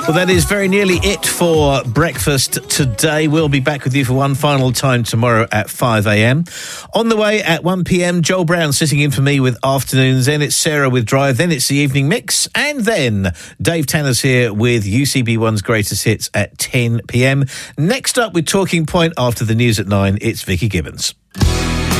Well, that is very nearly it for breakfast today. We'll be back with you for one final time tomorrow at 5 a.m. On the way at 1 p.m, Joel Brown sitting in for me with Afternoons. Then it's Sarah with Drive. Then it's the Evening Mix. And then Dave Tanner's here with UCB1's Greatest Hits at 10 p.m. Next up with Talking Point after the news at 9, it's Vicky Gibbons.